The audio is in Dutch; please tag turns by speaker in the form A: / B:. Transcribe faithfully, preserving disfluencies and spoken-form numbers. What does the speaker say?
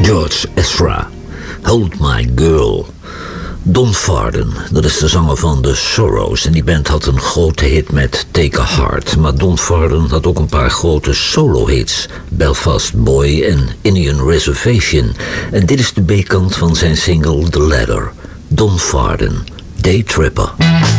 A: George Ezra, Hold My Girl. Don Farden, dat is de zanger van The Sorrows. En die band had een grote hit met Take a Heart. Maar Don Farden had ook een paar grote solo-hits. Belfast Boy en Indian Reservation. En dit is de B-kant van zijn single The Ladder. Don Farden, Day Tripper.